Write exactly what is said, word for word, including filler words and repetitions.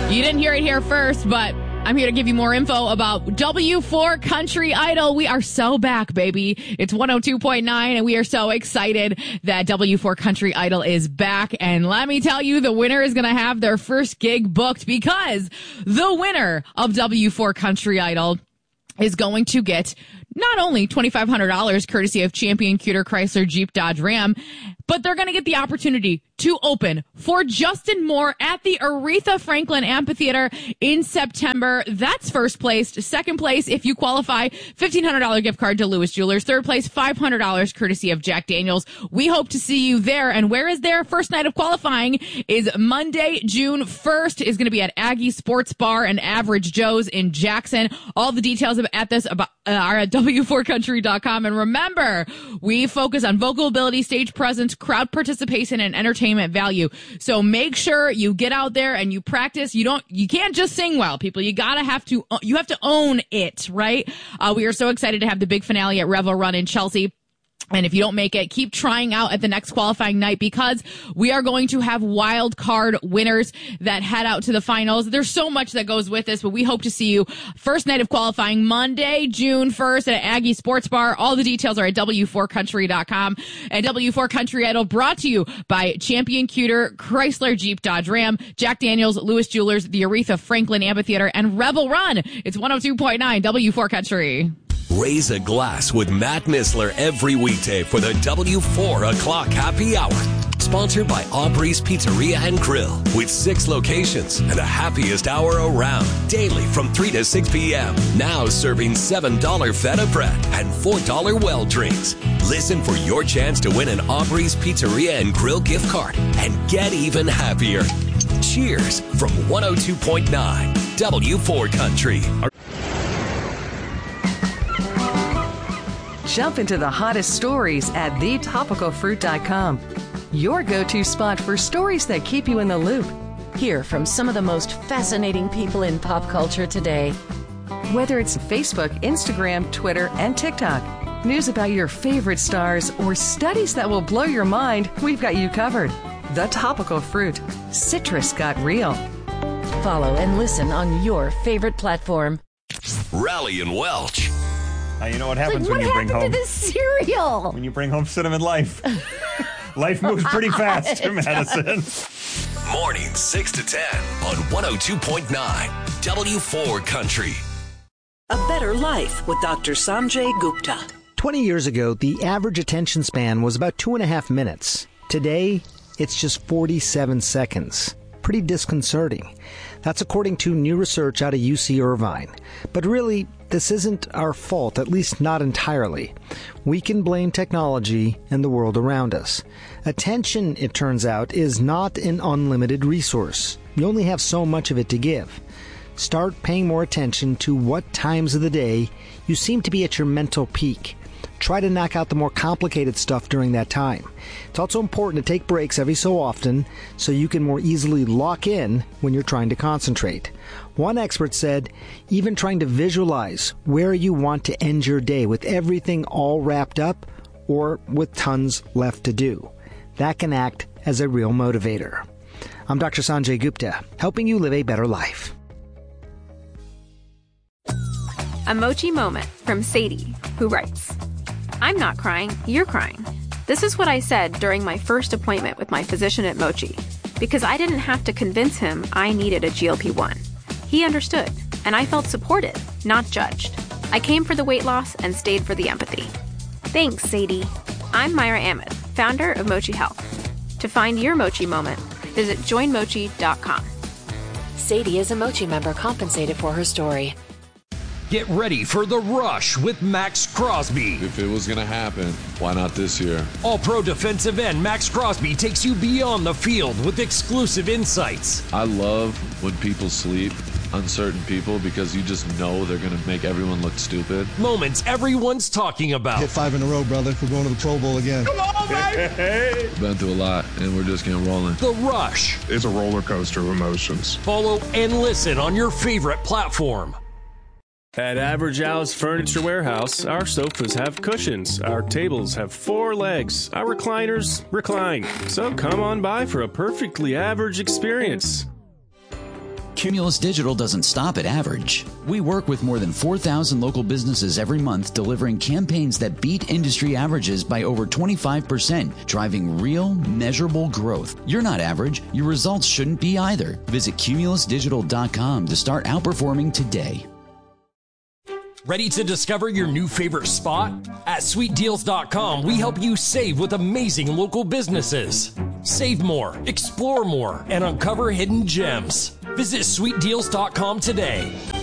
You didn't hear it here first, but I'm here to give you more info about W four Country Idol. We are so back, baby. It's one oh two point nine, and we are so excited that W four Country Idol is back. And let me tell you, the winner is going to have their first gig booked, because the winner of W four Country Idol is going to get not only twenty-five hundred dollars courtesy of Champion Cuter Chrysler Jeep Dodge Ram, but they're going to get the opportunity to open for Justin Moore at the Aretha Franklin Amphitheater in September. That's first place. Second place, if you qualify, fifteen hundred dollars gift card to Lewis Jewelers. Third place, five hundred dollars courtesy of Jack Daniels. We hope to see you there. And where is their first night of qualifying is Monday, June first, is going to be at Aggie Sports Bar and Average Joe's in Jackson. All the details at this about, uh, are at W four country dot com. And remember, we focus on vocal ability, stage presence, crowd participation, and entertainment value. So make sure you get out there and you practice. You don't, you can't just sing well, people. You gotta have to, you have to own it, right? Uh, we are so excited to have the big finale at Revel Run in Chelsea. And if you don't make it, keep trying out at the next qualifying night, because we are going to have wild card winners that head out to the finals. There's so much that goes with this, but we hope to see you first night of qualifying Monday, June first at Aggie Sports Bar. All the details are at W four country dot com. And W four Country Idol brought to you by Champion Cuter, Chrysler Jeep Dodge Ram, Jack Daniels, Lewis Jewelers, the Aretha Franklin Amphitheater, and Revel Run. It's one oh two point nine W four Country. Raise a glass with Matt Missler every weekday for the W four o'clock happy hour. Sponsored by Aubrey's Pizzeria and Grill, with six locations and the happiest hour around. Daily from three to six p.m. Now serving seven dollars feta bread and four dollars well drinks. Listen for your chance to win an Aubrey's Pizzeria and Grill gift card and get even happier. Cheers from one oh two point nine W four Country. Jump into the hottest stories at the topical fruit dot com. Your go-to spot for stories that keep you in the loop. Hear from some of the most fascinating people in pop culture today. Whether it's Facebook, Instagram, Twitter, and TikTok, news about your favorite stars, or studies that will blow your mind, we've got you covered. The Topical Fruit. Citrus got real. Follow and listen on your favorite platform. Rally and Welch. Uh, you know what happens like, when what you bring home to the cereal? When you bring home Cinnamon Life. Life moves pretty fast in Madison. Morning six to ten on one oh two point nine W four Country. A Better Life with Doctor Sanjay Gupta. twenty years ago, the average attention span was about two and a half minutes. Today, it's just forty-seven seconds. Pretty disconcerting. That's according to new research out of U C Irvine. But really, this isn't our fault, at least not entirely. We can blame technology and the world around us. Attention, it turns out, is not an unlimited resource. You only have so much of it to give. Start paying more attention to what times of the day you seem to be at your mental peak. Try to knock out the more complicated stuff during that time. It's also important to take breaks every so often so you can more easily lock in when you're trying to concentrate. One expert said, even trying to visualize where you want to end your day with everything all wrapped up or with tons left to do. That can act as a real motivator. I'm Doctor Sanjay Gupta, helping you live a better life. A Mochi Moment from Sadie, who writes, I'm not crying, you're crying. This is what I said during my first appointment with my physician at Mochi, because I didn't have to convince him I needed a G L P one. He understood, and I felt supported, not judged. I came for the weight loss and stayed for the empathy. Thanks, Sadie. I'm Myra Ahmed, founder of Mochi Health. To find your Mochi Moment, visit join mochi dot com. Sadie is a Mochi member compensated for her story. Get ready for The Rush with Max Crosby. If it was going to happen, why not this year? All-pro defensive end Max Crosby takes you beyond the field with exclusive insights. I love when people sleep, uncertain people, because you just know they're going to make everyone look stupid. Moments everyone's talking about. Hit five in a row, brother. We're going to the Pro Bowl again. Come on, baby! Been through a lot, and we're just getting rolling. The Rush. It's a roller coaster of emotions. Follow and listen on your favorite platform. At Average House Furniture Warehouse, our sofas have cushions, our tables have four legs, our recliners recline. So come on by for a perfectly average experience. Cumulus Digital doesn't stop at average. We work with more than four thousand local businesses every month, delivering campaigns that beat industry averages by over twenty-five percent, driving real, measurable growth. You're not average. Your results shouldn't be either. Visit cumulus digital dot com to start outperforming today. Ready to discover your new favorite spot? At sweet deals dot com, we help you save with amazing local businesses. Save more, explore more, and uncover hidden gems. Visit sweet deals dot com today.